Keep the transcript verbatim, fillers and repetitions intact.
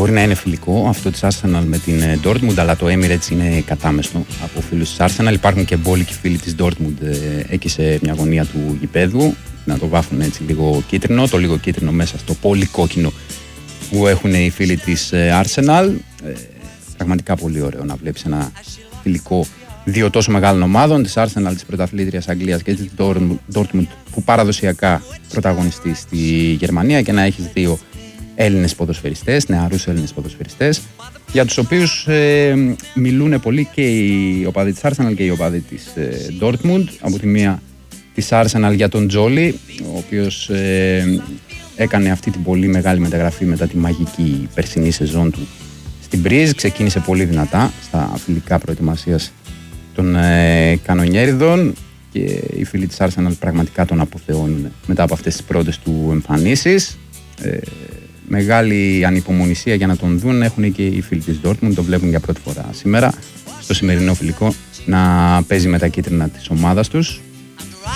μπορεί να είναι φιλικό αυτό της Arsenal με την Dortmund, αλλά το Emirates είναι κατάμεστο από φίλους της Arsenal. Υπάρχουν και μπόλικοι φίλοι της Dortmund ε, εκεί σε μια γωνία του γηπέδου, να το βάφουν έτσι λίγο κίτρινο, το λίγο κίτρινο μέσα στο πολύ κόκκινο που έχουν οι φίλοι της Arsenal. Ε, πραγματικά πολύ ωραίο να βλέπεις ένα φιλικό δύο τόσο μεγάλων ομάδων, της Arsenal, της πρωταθλήτριας Αγγλίας και της Dortmund που παραδοσιακά πρωταγωνιστεί στη Γερμανία, και να έχεις δύο Έλληνες ποδοσφαιριστές, νεαρούς Έλληνες ποδοσφαιριστές, για τους οποίους ε, μιλούν πολύ και οι οπαδοί της Arsenal και οι οπαδοί της ε, Dortmund. Από τη μία της Arsenal για τον Τζόλι, ο οποίος ε, έκανε αυτή την πολύ μεγάλη μεταγραφή μετά τη μαγική περσινή σεζόν του στην Μπρίζ. Ξεκίνησε πολύ δυνατά στα φιλικά προετοιμασίας των ε, κανονιέριδων και οι φίλοι της Arsenal πραγματικά τον αποθεώνουν μετά από αυτές τις πρώτες του εμφανίσεις. Ε, μεγάλη ανυπομονησία για να τον δουν έχουν και οι φίλοι της Dortmund, το βλέπουν για πρώτη φορά σήμερα στο σημερινό φιλικό να παίζει με τα κίτρινα της ομάδας τους.